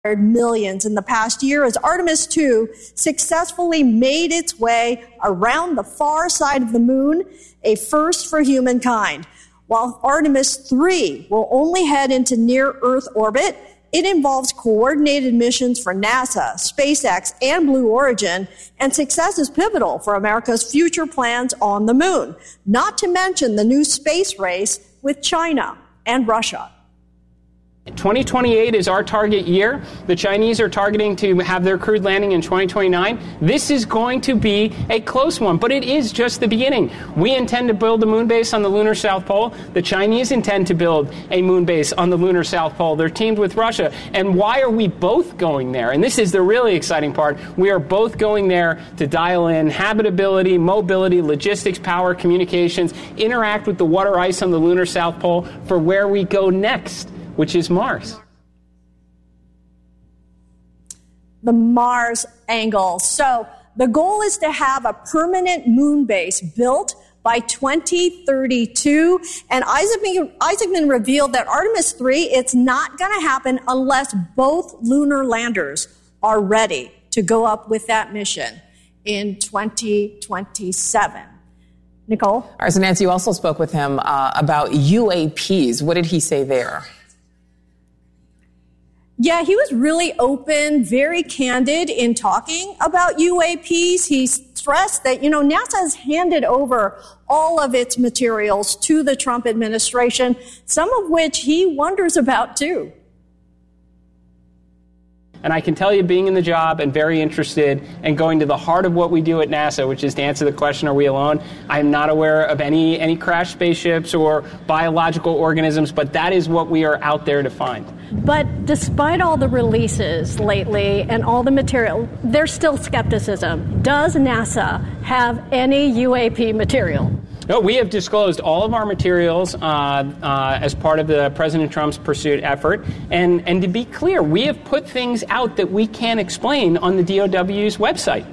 millions in the past year as Artemis 2 successfully made its way around the far side of the moon, a first for humankind. While Artemis 3 will only head into near-Earth orbit, it involves coordinated missions for NASA, SpaceX, and Blue Origin, and success is pivotal for America's future plans on the moon, not to mention the new space race with China and Russia. 2028 is our target year. The Chinese are targeting to have their crewed landing in 2029. This is going to be a close one, but it is just the beginning. We intend to build a moon base on the lunar South Pole. The Chinese intend to build a moon base on the lunar South Pole. They're teamed with Russia. And why are we both going there? And this is the really exciting part. We are both going there to dial in habitability, mobility, logistics, power, communications, interact with the water ice on the lunar South Pole for where we go next, which is Mars. The Mars angle. So the goal is to have a permanent moon base built by 2032. And Isaacman revealed that Artemis 3, it's not going to happen unless both lunar landers are ready to go up with that mission in 2027. Nicole? All right, so Nancy, you also spoke with him about UAPs. What did he say there? Yeah, he was really open, very candid in talking about UAPs. He stressed that, NASA has handed over all of its materials to the Trump administration, some of which he wonders about too. And I can tell you, being in the job and very interested and going to the heart of what we do at NASA, which is to answer the question, are we alone? I am not aware of any crashed spaceships or biological organisms, but that is what we are out there to find. But despite all the releases lately and all the material, there's still skepticism. Does NASA have any UAP material? No, we have disclosed all of our materials as part of the President Trump's pursuit effort. And to be clear, we have put things out that we can't explain on the DOW's website.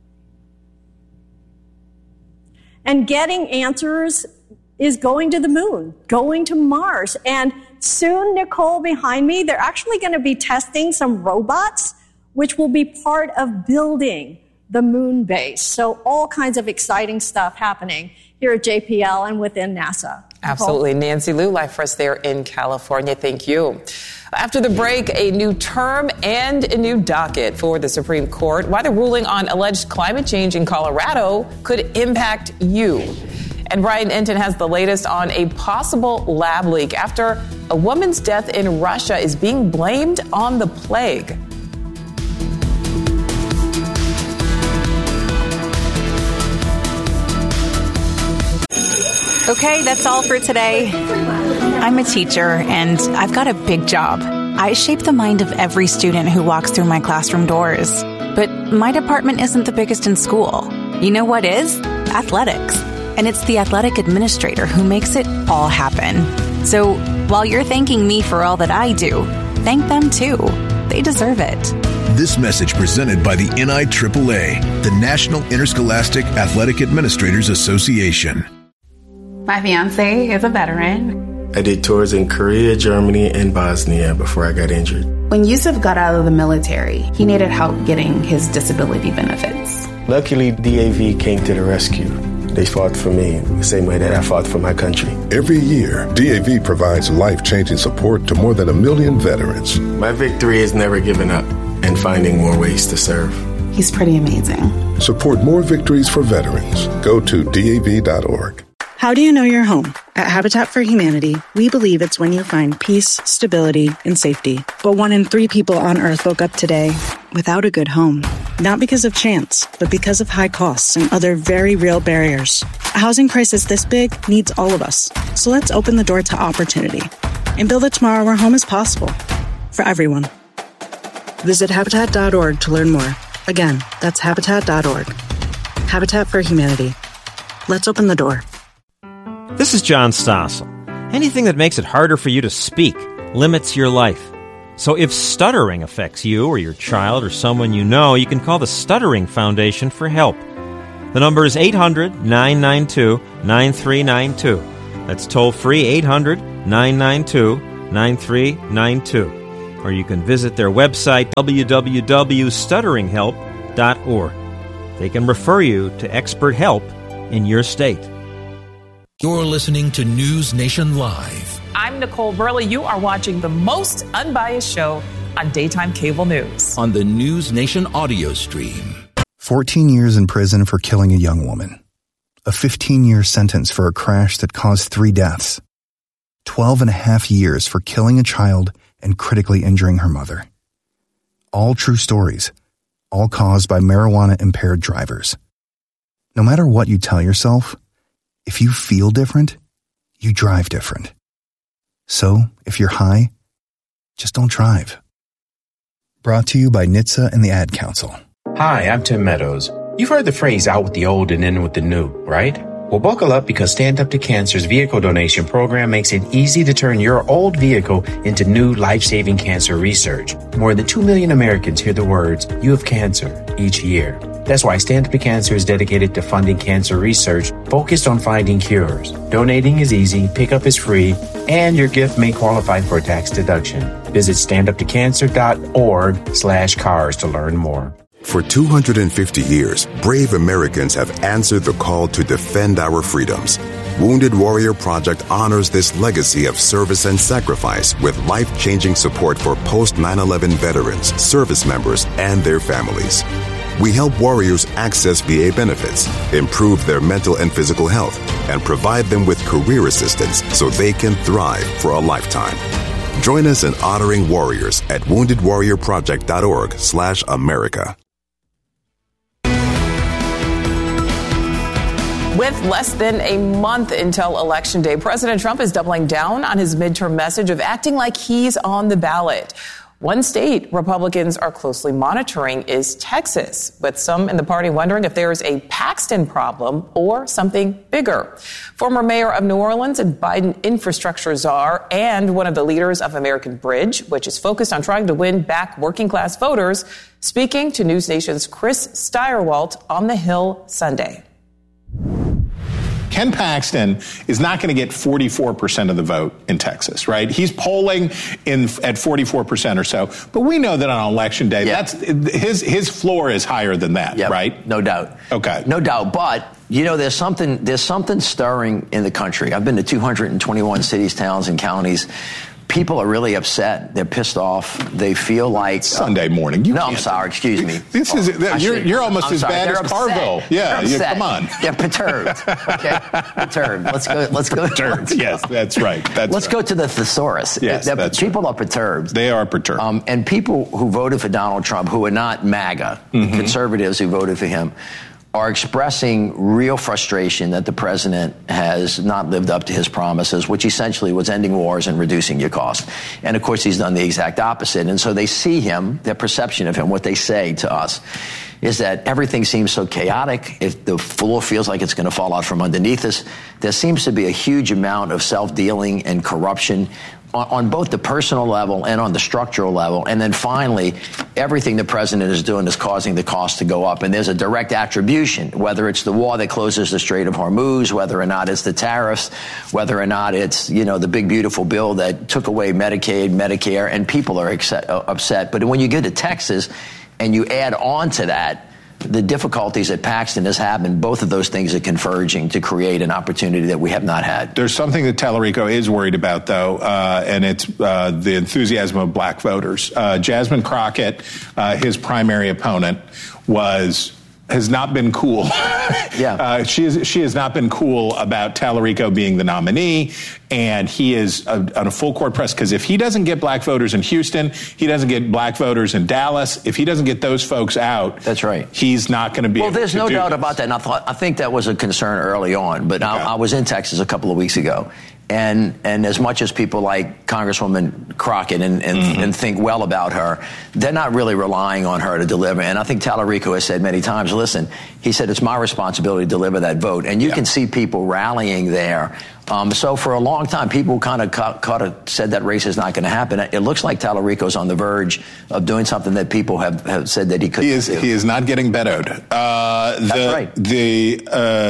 And getting answers is going to the moon, going to Mars. And soon, Nicole, behind me, they're actually going to be testing some robots, which will be part of building the moon base. So all kinds of exciting stuff happening here at JPL and within NASA. Absolutely. Nancy Liu, live for us there in California. Thank you. After the break, a new term and a new docket for the Supreme Court. Why the ruling on alleged climate change in Colorado could impact you. And Brian Entin has the latest on a possible lab leak after a woman's death in Russia is being blamed on the plague. Okay, that's all for today. I'm a teacher, and I've got a big job. I shape the mind of every student who walks through my classroom doors. But my department isn't the biggest in school. You know what is? Athletics. And it's the athletic administrator who makes it all happen. So while you're thanking me for all that I do, thank them too. They deserve it. This message presented by the NIAAA, the National Interscholastic Athletic Administrators Association. My fiance is a veteran. I did tours in Korea, Germany, and Bosnia before I got injured. When Yusuf got out of the military, he needed help getting his disability benefits. Luckily, DAV came to the rescue. They fought for me the same way that I fought for my country. Every year, DAV provides life-changing support to more than 1 million veterans. My victory is never giving up and finding more ways to serve. He's pretty amazing. Support more victories for veterans. Go to DAV.org. How do you know you're home? At Habitat for Humanity, we believe it's when you find peace, stability, and safety. But 1 in 3 people on Earth woke up today without a good home. Not because of chance, but because of high costs and other very real barriers. A housing crisis this big needs all of us. So let's open the door to opportunity and build a tomorrow where home is possible for everyone. Visit Habitat.org to learn more. Again, that's Habitat.org. Habitat for Humanity. Let's open the door. This is John Stossel. Anything that makes it harder for you to speak limits your life. So if stuttering affects you or your child or someone you know, you can call the Stuttering Foundation for help. The number is 800-992-9392. That's toll free 800-992-9392. or you can visit their website, www.stutteringhelp.org. They can refer you to expert help in your state. You're listening to News Nation Live. I'm Nicole Burley. You are watching the most unbiased show on daytime cable news. On the News Nation audio stream. 14 years in prison for killing a young woman. A 15-year sentence for a crash that caused 3 deaths. 12 and a half years for killing a child and critically injuring her mother. All true stories, all caused by marijuana-impaired drivers. No matter what you tell yourself, if you feel different, you drive different. So, if you're high, just don't drive. Brought to you by NHTSA and the Ad Council. Hi, I'm Tim Meadows. You've heard the phrase out with the old and in with the new, right? Well, buckle up because Stand Up to Cancer's vehicle donation program makes it easy to turn your old vehicle into new life-saving cancer research. More than 2 million Americans hear the words, "You have cancer," each year. That's why Stand Up to Cancer is dedicated to funding cancer research focused on finding cures. Donating is easy, pickup is free, and your gift may qualify for a tax deduction. Visit standuptocancer.org/cars to learn more. For 250 years, brave Americans have answered the call to defend our freedoms. Wounded Warrior Project honors this legacy of service and sacrifice with life-changing support for post-9/11 veterans, service members, and their families. We help warriors access VA benefits, improve their mental and physical health, and provide them with career assistance so they can thrive for a lifetime. Join us in honoring warriors at woundedwarriorproject.org/America. With less than a month until Election Day, President Trump is doubling down on his midterm message of acting like he's on the ballot. One state Republicans are closely monitoring is Texas, with some in the party wondering if there is a Paxton problem or something bigger. Former mayor of New Orleans and Biden infrastructure czar and one of the leaders of American Bridge, which is focused on trying to win back working class voters, speaking to News Nation's Chris Steyerwalt on the Hill Sunday. Ken Paxton is not going to get 44% of the vote in Texas, right? He's polling at 44% or so, but we know that on Election Day, that's his floor is higher than that, right? No doubt. Okay. No doubt. But, you know, there's something stirring in the country. I've been to 221 cities, towns, and counties. People are really upset. They're pissed off. They feel like Sunday morning. I'm sorry. Excuse me. This is you're almost as bad as Carville. Yeah, come on. They're perturbed. Okay, perturbed. Let's go. Perturbed. Yes, that's right. Let's go to the thesaurus. Yes, that's people are perturbed. They are perturbed. And people who voted for Donald Trump, who are not MAGA conservatives who voted for him, are expressing real frustration that the president has not lived up to his promises, which essentially was ending wars and reducing your costs. And, of course, he's done the exact opposite. And so they see him, their perception of him, what they say to us, is that everything seems so chaotic. If the floor feels like it's going to fall out from underneath us, there seems to be a huge amount of self-dealing and corruption on both the personal level and on the structural level. And then finally, everything the president is doing is causing the cost to go up. And there's a direct attribution, whether it's the war that closes the Strait of Hormuz, whether or not it's the tariffs, whether or not it's, the big, beautiful bill that took away Medicaid, Medicare, and people are upset. But when you get to Texas and you add on to that the difficulties that Paxton has had, and both of those things are converging to create an opportunity that we have not had. There's something that Tallarico is worried about, though, and it's the enthusiasm of black voters. Jasmine Crockett, his primary opponent, has not been cool. She has not been cool about Tallarico being the nominee, and he is on a full court press, because if he doesn't get black voters in Houston, he doesn't get black voters in Dallas. If he doesn't get those folks out, that's right, he's not going to be. Well, there's no doubt about that. And I think that was a concern early on, but I was in Texas a couple of weeks ago. And as much as people like Congresswoman Crockett and think well about her, they're not really relying on her to deliver. And I think Tallarico has said many times, listen, he said, it's my responsibility to deliver that vote. And you can see people rallying there. So for a long time, people kind of said that race is not going to happen. It looks like Tallarico's on the verge of doing something that people have said that he could do. He is not getting beddoed. That's right.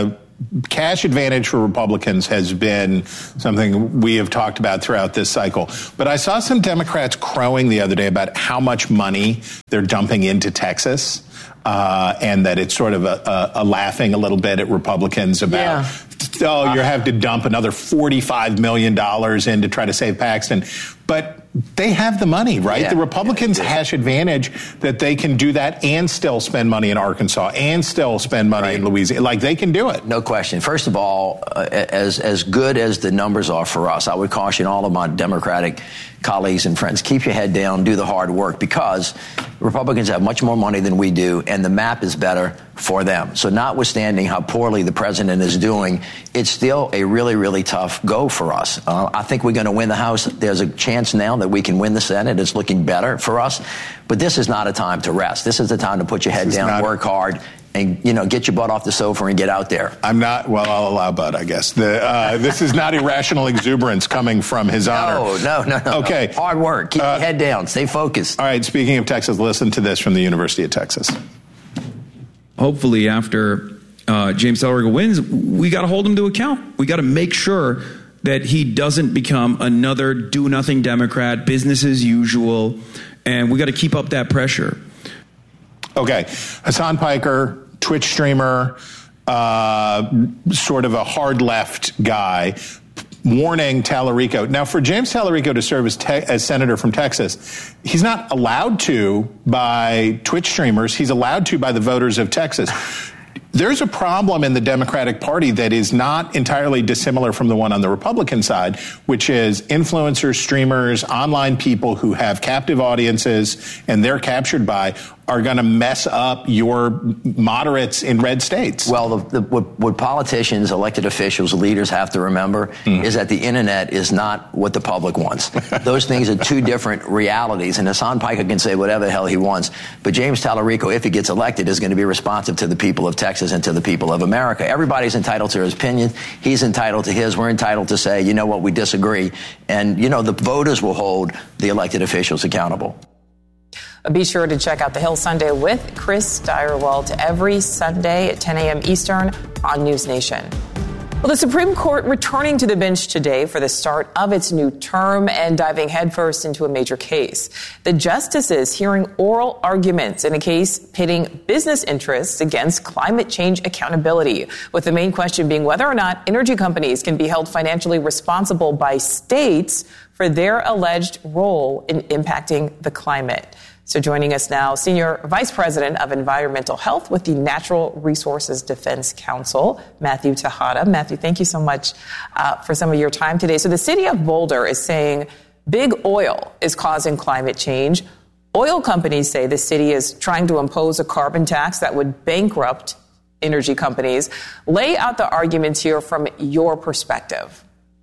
cash advantage for Republicans has been something we have talked about throughout this cycle. But I saw some Democrats crowing the other day about how much money they're dumping into Texas. And that it's sort of a laughing a little bit at Republicans about, you have to dump another $45 million in to try to save Paxton. But they have the money, right? Yeah. The Republicans have advantage that they can do that and still spend money in Arkansas and still spend money in Louisiana. Like, they can do it. No question. First of all, as good as the numbers are for us, I would caution all of my Democratic colleagues and friends, keep your head down, do the hard work, because Republicans have much more money than we do, and the map is better for them. So notwithstanding how poorly the president is doing, it's still a really, really tough go for us. I think we're going to win the House. There's a chance now that we can win the Senate. It's looking better for us. But this is not a time to rest. This is the time to put your head down, work hard, and, get your butt off the sofa and get out there. I'm not, I'll allow Bud, I guess. This is not irrational exuberance coming from his honor. No. Okay. Hard work. Keep your head down. Stay focused. All right, speaking of Texas, listen to this from the University of Texas. Hopefully after James Tallarico wins, we got to hold him to account. We got to make sure that he doesn't become another do-nothing Democrat, business as usual, and we got to keep up that pressure. Okay. Hassan Piker, Twitch streamer, sort of a hard left guy, warning Tallarico. Now, for James Tallarico to serve as senator from Texas, he's not allowed to by Twitch streamers. He's allowed to by the voters of Texas. There's a problem in the Democratic Party that is not entirely dissimilar from the one on the Republican side, which is influencers, streamers, online people who have captive audiences and they're captured by are going to mess up your moderates in red states. Well, what politicians, elected officials, leaders have to remember is that the internet is not what the public wants. Those things are two different realities, and Hassan Piker can say whatever the hell he wants, but James Tallarico, if he gets elected, is going to be responsive to the people of Texas and to the people of America. Everybody's entitled to his opinion. He's entitled to his. We're entitled to say, you know what, we disagree. And, the voters will hold the elected officials accountable. Be sure to check out The Hill Sunday with Chris Steigerwald every Sunday at 10 a.m. Eastern on News Nation. Well, the Supreme Court returning to the bench today for the start of its new term and diving headfirst into a major case. The justices hearing oral arguments in a case pitting business interests against climate change accountability, with the main question being whether or not energy companies can be held financially responsible by states for their alleged role in impacting the climate. So joining us now, Senior Vice President of Environmental Health with the Natural Resources Defense Council, Matthew Tejada. Matthew, thank you so much for some of your time today. So the city of Boulder is saying big oil is causing climate change. Oil companies say the city is trying to impose a carbon tax that would bankrupt energy companies. Lay out the arguments here from your perspective.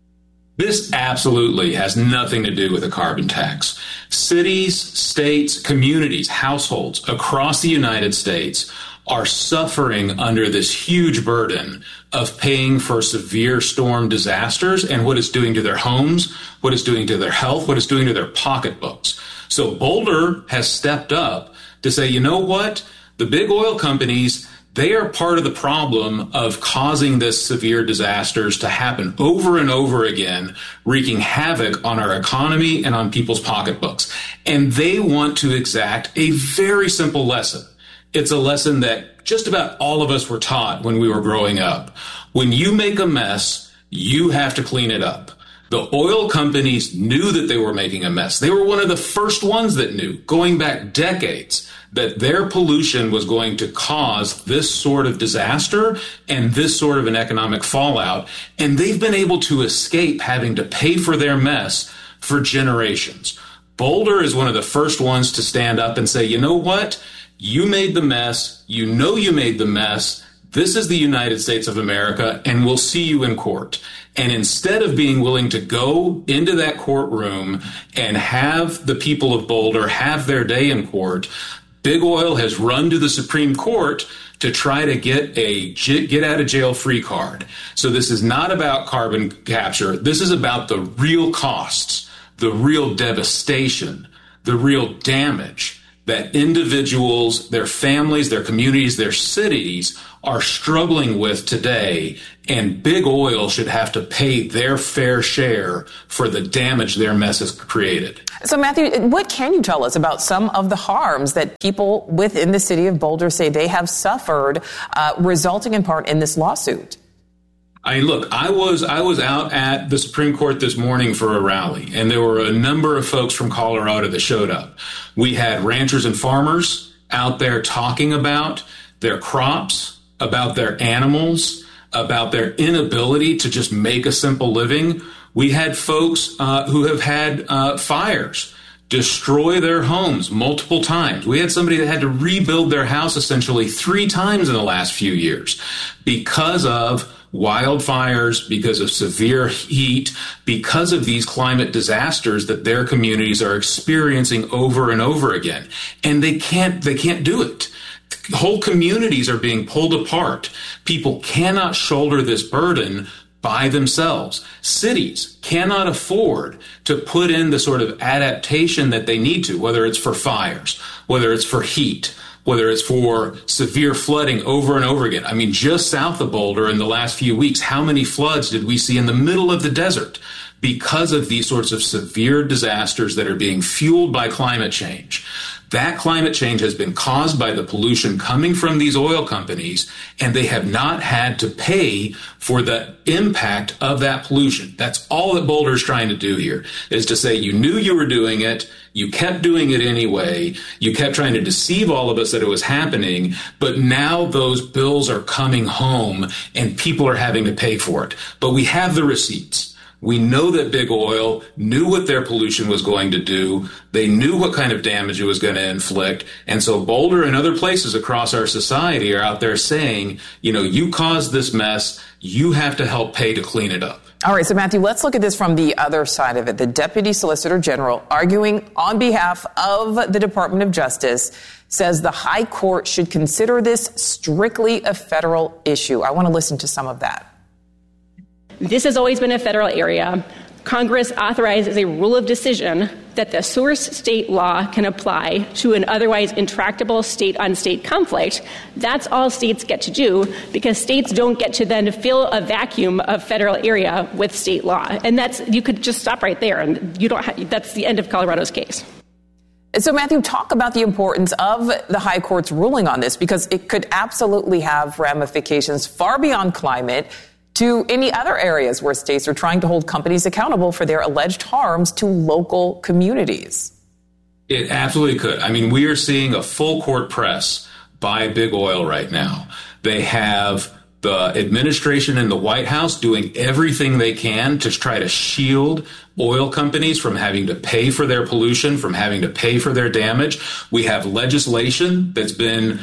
This absolutely has nothing to do with a carbon tax. Cities, states, communities, households across the United States are suffering under this huge burden of paying for severe storm disasters and what it's doing to their homes, what it's doing to their health, what it's doing to their pocketbooks. So Boulder has stepped up to say, you know what? The big oil companies, they are part of the problem of causing this severe disasters to happen over and over again, wreaking havoc on our economy and on people's pocketbooks. And they want to exact a very simple lesson. It's a lesson that just about all of us were taught when we were growing up. When you make a mess, you have to clean it up. The oil companies knew that they were making a mess. They were one of the first ones that knew, going back decades, that their pollution was going to cause this sort of disaster and this sort of an economic fallout. And they've been able to escape having to pay for their mess for generations. Boulder is one of the first ones to stand up and say, you know what? You made the mess. You know you made the mess. This is the United States of America, and we'll see you in court. And instead of being willing to go into that courtroom and have the people of Boulder have their day in court, Big Oil has run to the Supreme Court to try to get a get out of jail free card. So this is not about carbon capture. This is about the real costs, the real devastation, the real damage that individuals, their families, their communities, their cities are struggling with today, and big oil should have to pay their fair share for the damage their mess has created. So, Matthew, what can you tell us about some of the harms that people within the city of Boulder say they have suffered, resulting in part in this lawsuit? Look, I was out at the Supreme Court this morning for a rally, and there were a number of folks from Colorado that showed up. We had ranchers and farmers out there talking about their crops, about their animals, about their inability to just make a simple living. We had folks who have had fires destroy their homes multiple times. We had somebody that had to rebuild their house essentially 3 times in the last few years because of wildfires, because of severe heat, because of these climate disasters that their communities are experiencing over and over again. And they can't do it. Whole communities are being pulled apart. People cannot shoulder this burden by themselves. Cities cannot afford to put in the sort of adaptation that they need to, whether it's for fires, whether it's for heat, whether it's for severe flooding over and over again. I mean, just south of Boulder in the last few weeks, how many floods did we see in the middle of the desert because of these sorts of severe disasters that are being fueled by climate change? That climate change has been caused by the pollution coming from these oil companies, and they have not had to pay for the impact of that pollution. That's all that Boulder is trying to do here, is to say you knew you were doing it, you kept doing it anyway, you kept trying to deceive all of us that it was happening, but now those bills are coming home and people are having to pay for it. But we have the receipts. We know that big oil knew what their pollution was going to do. They knew what kind of damage it was going to inflict. And so Boulder and other places across our society are out there saying, you know, you caused this mess. You have to help pay to clean it up. All right. So, Matthew, let's look at this from the other side of it. The Deputy Solicitor General, arguing on behalf of the Department of Justice, says the High Court should consider this strictly a federal issue. I want to listen to some of that. This has always been a federal area. Congress authorized as a rule of decision that the source state law can apply to an otherwise intractable state-on-state conflict. That's all states get to do, because states don't get to then fill a vacuum of federal area with state law. And you could just stop right there, and that's the end of Colorado's case. So, Matthew, talk about the importance of the High Court's ruling on this, because it could absolutely have ramifications far beyond climate to any other areas where states are trying to hold companies accountable for their alleged harms to local communities. It absolutely could. I mean, we are seeing a full court press by big oil right now. They have the administration in the White House doing everything they can to try to shield oil companies from having to pay for their pollution, from having to pay for their damage. We have legislation that's been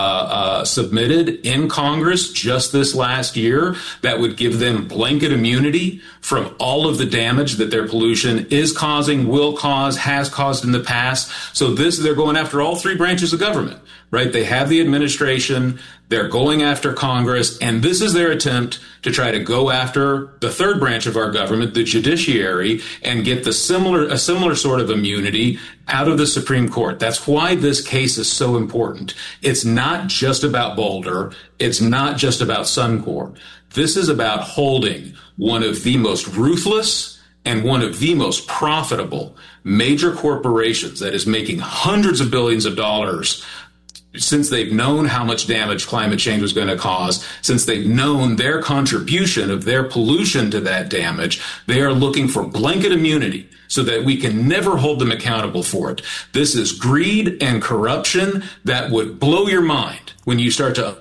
submitted in Congress just this last year that would give them blanket immunity from all of the damage that their pollution is causing, will cause, has caused in the past. So they're going after all 3 branches of government, right? They have the administration, they're going after Congress, and this is their attempt to try to go after the 3rd branch of our government, the judiciary, and get a similar sort of immunity out of the Supreme Court. That's why this case is so important. It's not just about Boulder. It's not just about Suncor. This is about holding one of the most ruthless and one of the most profitable major corporations that is making hundreds of billions of dollars since they've known how much damage climate change was going to cause, since they've known their contribution of their pollution to that damage. They are looking for blanket immunity so that we can never hold them accountable for it. This is greed and corruption that would blow your mind when you start to...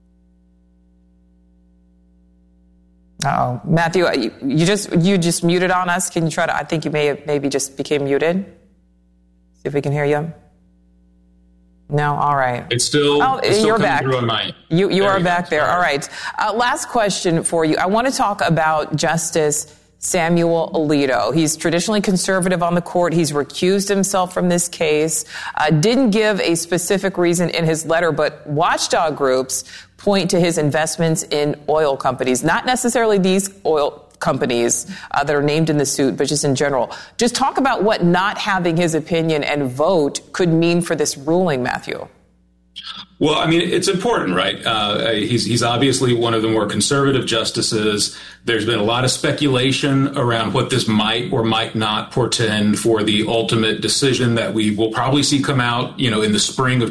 Oh, Matthew, you just muted on us. Can you try to? I think you maybe just became muted. See if we can hear you. No, all right. It's still you're back. Through on my, you are back there. All right. Last question for you. I want to talk about Justice Samuel Alito. He's traditionally conservative on the court. He's recused himself from this case. Didn't give a specific reason in his letter, but watchdog groups point to his investments in oil companies, not necessarily these oil companies that are named in the suit, but just in general. Just talk about what not having his opinion and vote could mean for this ruling, Matthew. Well, I mean, it's important, right? He's obviously one of the more conservative justices. There's been a lot of speculation around what this might or might not portend for the ultimate decision that we will probably see come out, in the spring of